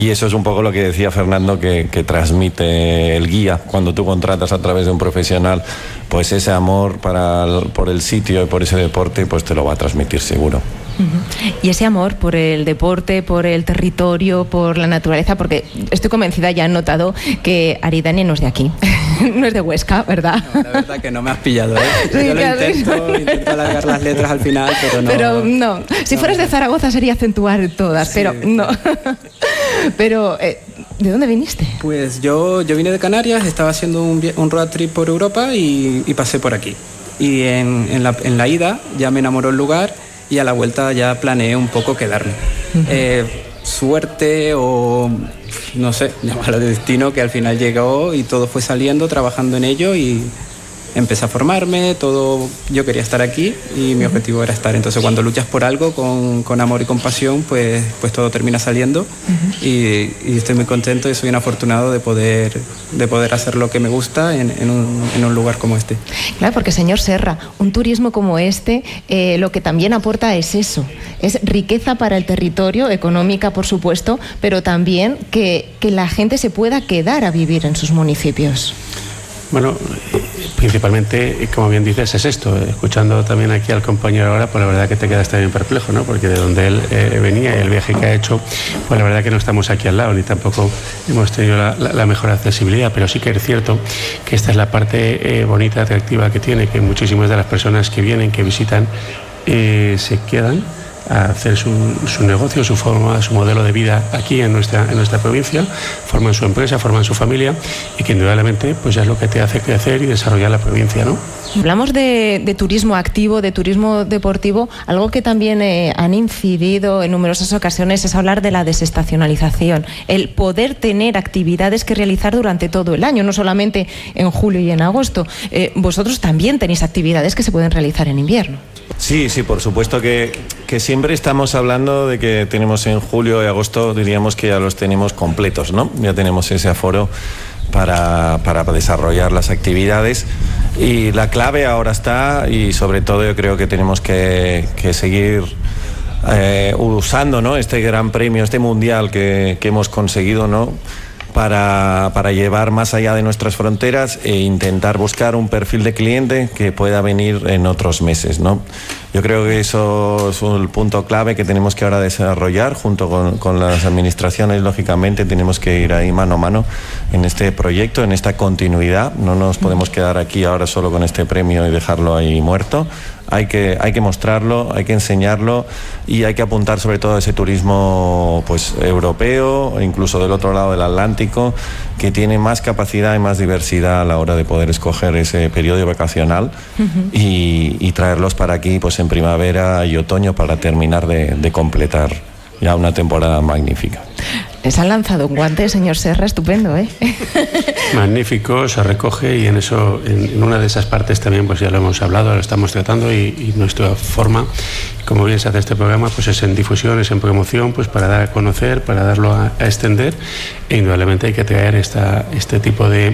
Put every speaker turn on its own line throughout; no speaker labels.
Y eso es un poco lo que decía Fernando, que transmite el guía. Cuando tú contratas a través de un profesional, pues ese amor por el sitio y por ese deporte, pues te lo va a transmitir seguro.
Y ese amor por el deporte, por el territorio, por la naturaleza, porque estoy convencida, ya han notado que Aridane no es de aquí, no es de Huesca, ¿verdad?
No, la verdad que no me has pillado, ¿eh?
Sí,
yo
claro.
intento alargar las letras al final, pero no.
Pero no, si fueras de Zaragoza sería acentuar todas, sí, pero no. Pero, ¿de dónde viniste?
Pues yo vine de Canarias, estaba haciendo un road trip por Europa y pasé por aquí. Y en la ida ya me enamoró el lugar y a la vuelta ya planeé un poco quedarme. Suerte o no sé, llamarlo de destino, que al final llegó y todo fue saliendo, trabajando en ello y empecé a formarme, todo, yo quería estar aquí y mi objetivo era estar. Entonces cuando luchas por algo con amor y con pasión, pues todo termina saliendo y estoy muy contento y soy un afortunado de poder hacer lo que me gusta en un lugar como este.
Claro, porque señor Serra, un turismo como este lo que también aporta es eso, es riqueza para el territorio, económica por supuesto, pero también que la gente se pueda quedar a vivir en sus municipios.
Bueno, principalmente, como bien dices, es esto. Escuchando también aquí al compañero ahora, pues la verdad que te quedas también perplejo, ¿no? Porque de donde él venía y el viaje que ha hecho, pues la verdad que no estamos aquí al lado, ni tampoco hemos tenido la mejor accesibilidad, pero sí que es cierto que esta es la parte bonita, atractiva que tiene, que muchísimas de las personas que vienen, que visitan, se quedan a hacer su negocio, su forma, su modelo de vida aquí en nuestra provincia, forman su empresa, forman su familia y que indudablemente pues ya es lo que te hace crecer y desarrollar la provincia, ¿no?
Hablamos de turismo activo, de turismo deportivo. Algo que también han incidido en numerosas ocasiones es hablar de la desestacionalización, el poder tener actividades que realizar durante todo el año, no solamente en julio y en agosto. Vosotros también tenéis actividades que se pueden realizar en invierno.
Sí, por supuesto que siempre estamos hablando de que tenemos en julio y agosto, diríamos que ya los tenemos completos, ¿no? Ya tenemos ese aforo para desarrollar las actividades y la clave ahora está, y sobre todo yo creo que tenemos que seguir usando, ¿no? Este gran premio, este mundial que hemos conseguido, ¿no? Para llevar más allá de nuestras fronteras e intentar buscar un perfil de cliente que pueda venir en otros meses, ¿no? Yo creo que eso es el punto clave que tenemos que ahora desarrollar junto con las administraciones. Lógicamente tenemos que ir ahí mano a mano en este proyecto, en esta continuidad. No nos podemos quedar aquí ahora solo con este premio y dejarlo ahí muerto. Hay que mostrarlo, hay que enseñarlo y hay que apuntar sobre todo a ese turismo pues europeo, incluso del otro lado del Atlántico, que tiene más capacidad y más diversidad a la hora de poder escoger ese periodo vacacional y traerlos para aquí pues en primavera y otoño para terminar de completar ya una temporada magnífica.
Les han lanzado un guante, señor Serra, estupendo, ¿eh?
Magnífico, se recoge y en eso, en una de esas partes también pues ya lo hemos hablado, lo estamos tratando y nuestra forma, como bien se hace este programa, pues es en difusión, es en promoción, pues para dar a conocer, para darlo a extender e indudablemente hay que traer este tipo de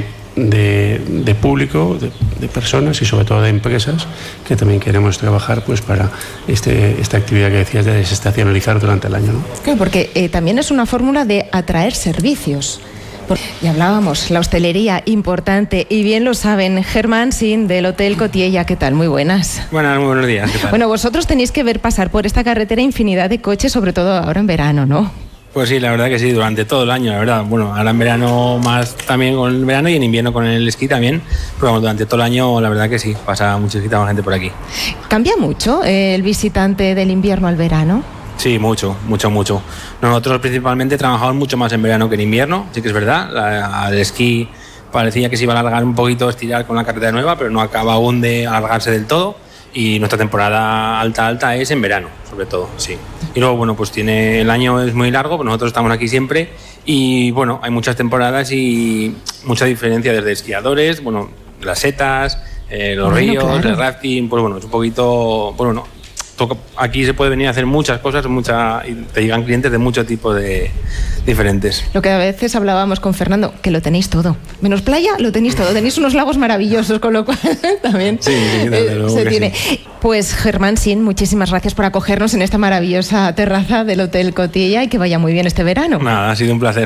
público, de personas y sobre todo de empresas que también queremos trabajar pues para esta actividad que decías de desestacionalizar durante el año, ¿no?
Claro, porque también es una fórmula de atraer servicios. Y hablábamos, la hostelería, importante, y bien lo saben. Germán Sin, del Hotel Cotiella, ¿qué tal? Muy buenas.
Buenas, muy buenos días, ¿qué tal?
Bueno, vosotros tenéis que ver pasar por esta carretera infinidad de coches, sobre todo ahora en verano, ¿no?
Pues sí, la verdad que sí, durante todo el año, la verdad. Bueno, ahora en verano más también con el verano y en invierno con el esquí también. Pero bueno, durante todo el año la verdad que sí, pasa muchísima gente por aquí.
¿Cambia mucho el visitante del invierno al verano?
Sí, mucho. Nosotros principalmente trabajamos mucho más en verano que en invierno, sí que es verdad. El esquí parecía que se iba a alargar un poquito, estirar con la carretera nueva, pero no acaba aún de alargarse del todo. Y nuestra temporada alta es en verano, sobre todo, sí. Y luego, bueno, pues el año es muy largo, pues nosotros estamos aquí siempre y, bueno, hay muchas temporadas y mucha diferencia desde esquiadores, bueno, las setas, los ríos, claro. El rafting, pues bueno, es un poquito, pues bueno, aquí se puede venir a hacer muchas cosas, y te llegan clientes de muchos tipos de diferentes.
Lo que a veces hablábamos con Fernando, que lo tenéis todo. Menos playa, lo tenéis todo. Tenéis unos lagos maravillosos, con lo cual también
sí,
se tiene. Sí. Pues Germán Sin, muchísimas gracias por acogernos en esta maravillosa terraza del Hotel Cotilla y que vaya muy bien este verano.
Nada, ha sido un placer.